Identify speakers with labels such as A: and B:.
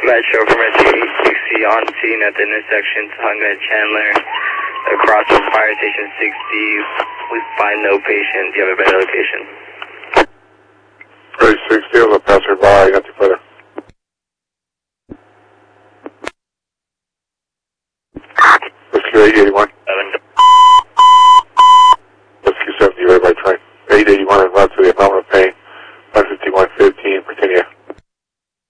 A: Metro from SU-860 on scene at the intersection Tonga and Chandler, across from Fire Station 60. We find no patient. Do you have a better location?
B: Fire 60, I'm a passerby. I got the footer. Whiskey 81.